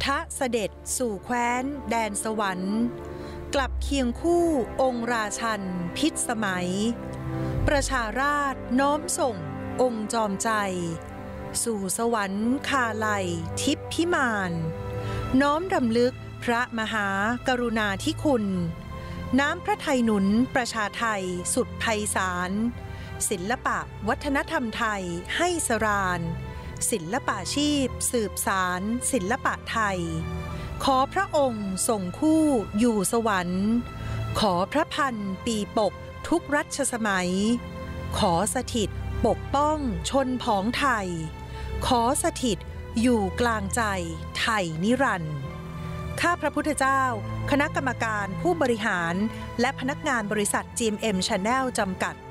ทะเสด็จสู่แคว้นแดนสวรรค์กลับเคียงคู่องค์ราชันพิษสมัยประชาราษฎร์น้อมส่งองค์จอมใจสู่สวรรค์คาลัยทิพพิมานน้อมรำลึกพระมหากรุณาธิคุณน้ำพระทัยหนุนประชาไทยสุดไพศาลศิลปะวัฒนธรรมไทยให้สราญศิลปาชีพสืบสารศิลปะไทยขอพระองค์ทรงคู่อยู่สวรรค์ขอพระพันปีปกทุกรัชสมัยขอสถิตปกป้องชนผองไทยขอสถิตอยู่กลางใจไทยนิรันดร์ข้าพระพุทธเจ้าคณะกรรมการผู้บริหารและพนักงานบริษัท GMM Channel จำกัด